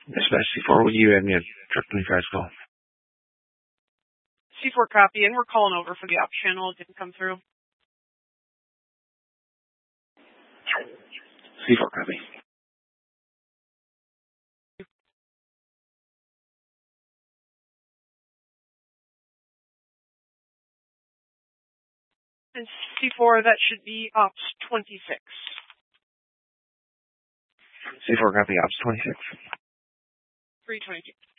Dispatch C4, will you have me a truck 25 call? C4 copy, and we're calling over for the ops channel. It didn't come through. C4 copy. And C4, that should be ops 26. C4 copy, ops 26. 322.